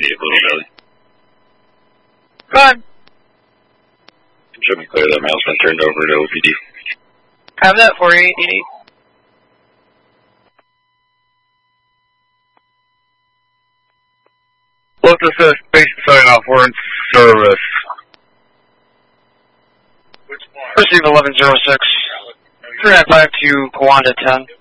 immediate Little Belly. Go ahead. Show me clear that mail's been turned over to OPD. Have that for you, Edie. Look, this is Space sign off. We're in service. Receive 1106. 395 to Kawanda 10.